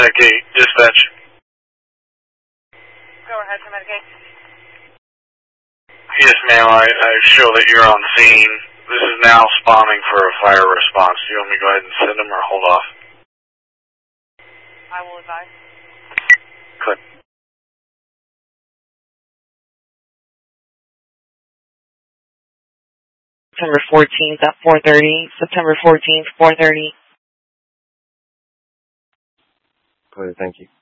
Medicaid, dispatch. Go ahead to Medicaid. Yes, ma'am, I show that you're on scene. This is now spawning for a fire response. Do you want me to go ahead and send them or hold off? I will advise. Good. September 14th at 4:30. September 14th, 4:30. Clear, thank you.